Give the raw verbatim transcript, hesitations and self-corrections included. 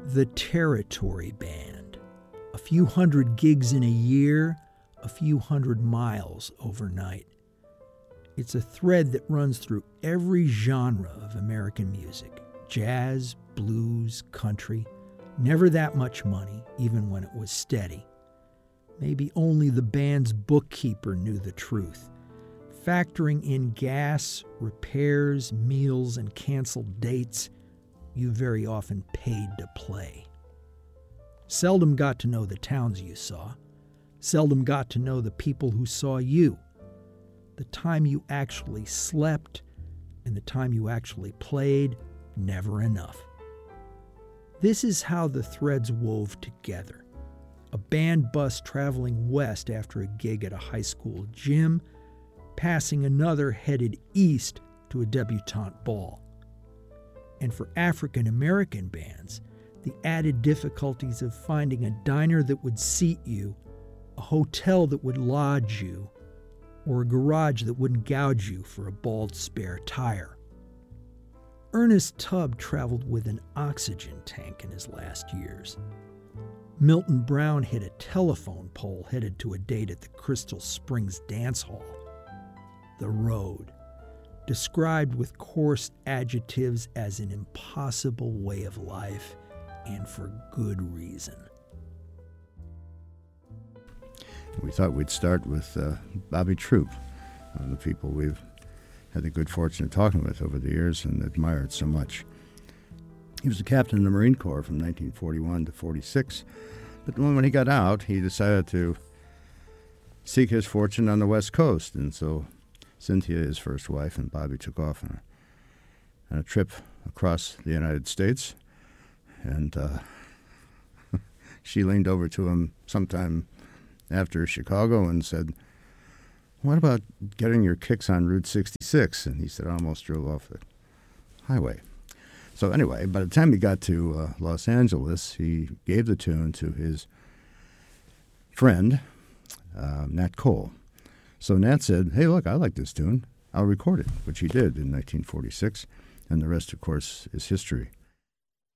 The Territory Band. A few hundred gigs in a year, a few hundred miles overnight. It's a thread that runs through every genre of American music. Jazz, blues, country. Never that much money, even when it was steady. Maybe only the band's bookkeeper knew the truth. Factoring in gas, repairs, meals, and canceled dates, you very often paid to play. Seldom got to know the towns you saw. Seldom got to know the people who saw you. The time you actually slept and the time you actually played, never enough. This is how the threads wove together. A band bus traveling west after a gig at a high school gym, passing another headed east to a debutante ball. And for African American bands, the added difficulties of finding a diner that would seat you, a hotel that would lodge you, or a garage that wouldn't gouge you for a bald spare tire. Ernest Tubb traveled with an oxygen tank in his last years. Milton Brown hit a telephone pole headed to a date at the Crystal Springs Dance Hall. The road, described with coarse adjectives as an impossible way of life, and for good reason. We thought we'd start with uh, Bobby Troup, one of the people we've had the good fortune of talking with over the years and admired so much. He was a captain in the Marine Corps from nineteen forty-one to forty-six, but when he got out, he decided to seek his fortune on the West Coast, and so Cynthia, his first wife, and Bobby took off on a, on a trip across the United States, and uh, she leaned over to him sometime after Chicago and said, "What about getting your kicks on Route sixty-six?" And he said, "I almost drove off the highway." So anyway, by the time he got to uh, Los Angeles, he gave the tune to his friend, uh, Nat Cole. So Nat said, "Hey, look, I like this tune. I'll record it," which he did in nineteen forty-six. And the rest, of course, is history.